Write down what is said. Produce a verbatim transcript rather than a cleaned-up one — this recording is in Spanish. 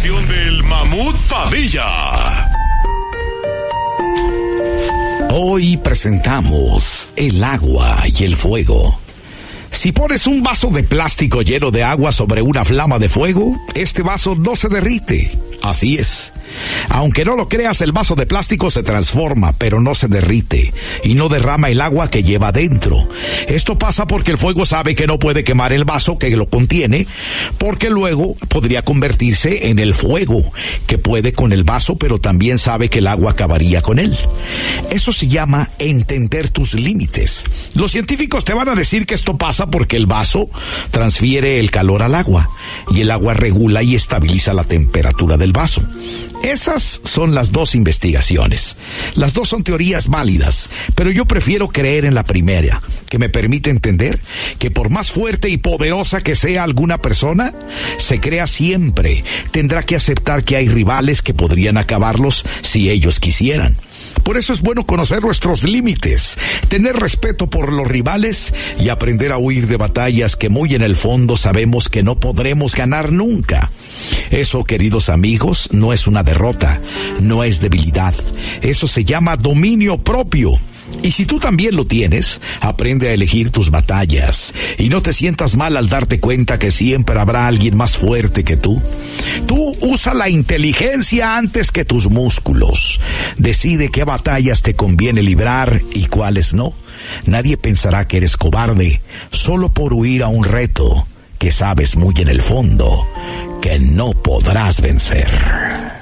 sección del Mamut Padilla. Hoy presentamos el agua y el fuego. Si pones un vaso de plástico lleno de agua sobre una flama de fuego, este vaso no se derrite. Así es. Aunque no lo creas, el vaso de plástico se transforma, pero no se derrite y no derrama el agua que lleva dentro. Esto pasa porque el fuego sabe que no puede quemar el vaso que lo contiene, porque luego podría convertirse en el fuego que puede con el vaso, pero también sabe que el agua acabaría con él. Eso se llama entender tus límites. Los científicos te van a decir que esto pasa porque el vaso transfiere el calor al agua y el agua regula y estabiliza la temperatura del vaso. Esas son las dos investigaciones. Las dos son teorías válidas, pero yo prefiero creer en la primera, que me permite entender que por más fuerte y poderosa que sea alguna persona, se crea siempre, tendrá que aceptar que hay rivales que podrían acabarlos si ellos quisieran. Por eso es bueno conocer nuestros límites, tener respeto por los rivales y aprender a huir de batallas que muy en el fondo sabemos que no podremos ganar nunca. Eso, queridos amigos, no es una derrota, no es debilidad. Eso se llama dominio propio. Y si tú también lo tienes, aprende a elegir tus batallas y no te sientas mal al darte cuenta que siempre habrá alguien más fuerte que tú. Tú usa la inteligencia antes que tus músculos. Decide qué batallas te conviene librar y cuáles no. Nadie pensará que eres cobarde solo por huir a un reto que sabes muy en el fondo que no podrás vencer.